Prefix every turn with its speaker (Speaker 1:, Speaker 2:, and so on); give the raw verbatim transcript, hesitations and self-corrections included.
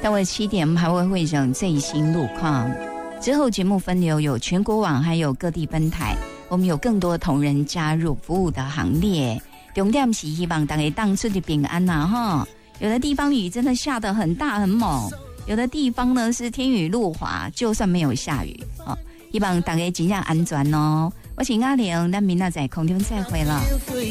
Speaker 1: 到了七点，我们还会汇整最新路况。之后节目分流有全国网，还有各地分台，我们有更多同仁加入服务的行列。重点是希望大家当初的平安呐、啊、哈。有的地方雨真的下得很大很猛，有的地方呢是天雨路滑，就算没有下雨，哦，希望大家尽量安全哦。我是阿玲，咱明仔在空中再会了。